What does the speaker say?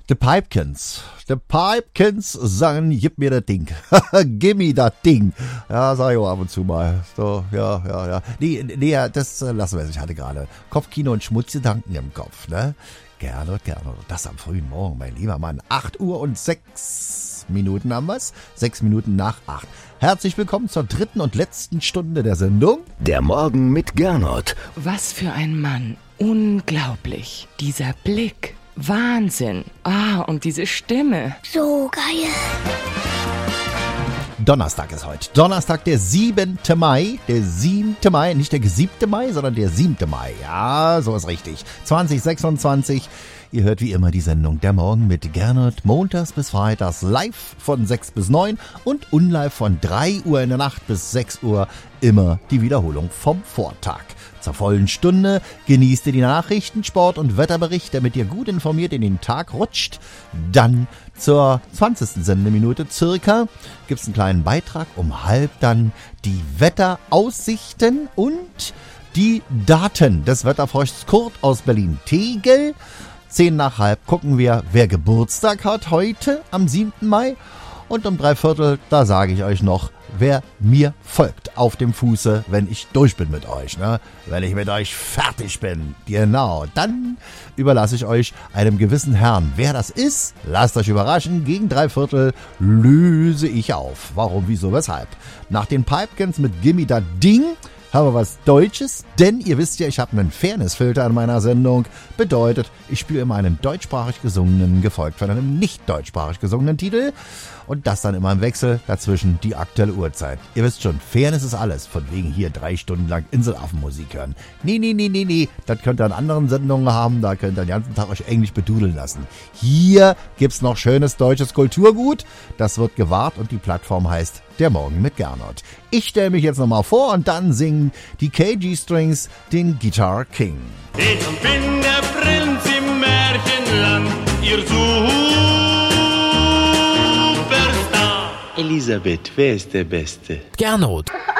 The Pipekins sagen, gib mir das Ding. Gimme das Ding. Ja, sag ich auch ab und zu mal. So, ja. Nee, das lassen wir. Ich hatte gerade Kopfkino und Schmutzgedanken im Kopf, ne? Gerne. Das am frühen Morgen, mein lieber Mann. 8 Uhr und 6 Minuten haben wir's. 6 Minuten nach 8. Herzlich willkommen zur dritten und letzten Stunde der Sendung. Der Morgen mit Gernot. Was für ein Mann. Unglaublich. Dieser Blick. Wahnsinn. Und diese Stimme. So geil. Donnerstag ist heute. Donnerstag, der 7. Mai. Der 7. Mai, nicht der 7. Mai, sondern der 7. Mai. Ja, so ist richtig. 2026. Ihr hört wie immer die Sendung Der Morgen mit Gernot. Montags bis freitags live von 6 bis 9 und unlive von 3 Uhr in der Nacht bis 6 Uhr. Immer die Wiederholung vom Vortag. Zur vollen Stunde genießt ihr die Nachrichten, Sport- und Wetterbericht, damit ihr gut informiert in den Tag rutscht. Dann zur 20. Sendeminute circa gibt's einen kleinen Beitrag, um halb dann die Wetteraussichten und die Daten des Wetterfroschs Kurt aus Berlin-Tegel. 10 nach halb gucken wir, wer Geburtstag hat heute am 7. Mai. Und um 3/4, da sage ich euch noch, wer mir folgt auf dem Fuße, wenn ich durch bin mit euch, ne? Wenn ich mit euch fertig bin. Genau, dann überlasse ich euch einem gewissen Herrn. Wer das ist, lasst euch überraschen. Gegen 3/4 löse ich auf. Warum, wieso, weshalb? Nach den Pipekins mit Gimme Da Ding haben wir was Deutsches, denn ihr wisst ja, ich habe einen Fairness-Filter an meiner Sendung. Bedeutet, ich spiele immer einen deutschsprachig gesungenen, gefolgt von einem nicht deutschsprachig gesungenen Titel. Und das dann immer im Wechsel, dazwischen die aktuelle Uhrzeit. Ihr wisst schon, Fairness ist alles. Von wegen hier 3 Stunden lang Inselaffenmusik hören. Nee. Das könnt ihr an anderen Sendungen haben. Da könnt ihr den ganzen Tag euch Englisch bedudeln lassen. Hier gibt's noch schönes deutsches Kulturgut. Das wird gewahrt und die Plattform heißt Der Morgen mit Gernot. Ich stelle mich jetzt nochmal vor und dann singen die KG Strings den Guitar King. Ich bin der Prinz im Märchenland, ihr Superstar. Elisabeth, wer ist der Beste? Gernot.